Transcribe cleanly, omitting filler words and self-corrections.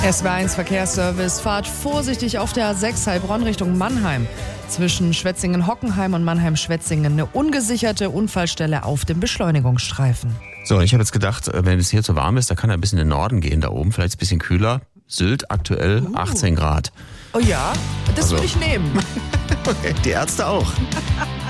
SW1 Verkehrsservice, fahrt vorsichtig auf der A6 Heilbronn Richtung Mannheim. Zwischen Schwetzingen-Hockenheim und Mannheim-Schwetzingen eine ungesicherte Unfallstelle auf dem Beschleunigungsstreifen. So, ich habe jetzt gedacht, wenn es hier zu warm ist, da kann er ein bisschen in den Norden gehen, da oben, vielleicht ein bisschen kühler. Sylt aktuell 18 Grad. Oh ja, das würde ich nehmen. Okay, die Ärzte auch.